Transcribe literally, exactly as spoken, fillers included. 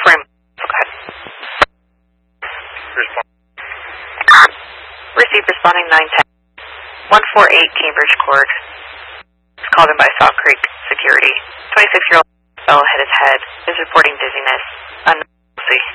for him. Okay. Respond. Received responding nine ten. one forty-eight Cambridge Court. It's called in by Salt Creek Security. twenty-six-year-old fell hit his head. Is reporting dizziness. Unknown.